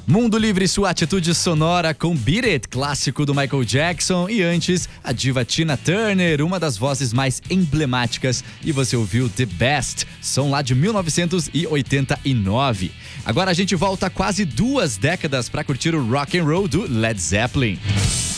Mundo Livre, sua atitude sonora com Beat It, clássico do Michael Jackson. E antes, a diva Tina Turner, uma das vozes mais emblemáticas. E você ouviu The Best, som lá de 1989. Agora a gente volta quase 2 décadas para curtir o rock and roll do Led Zeppelin.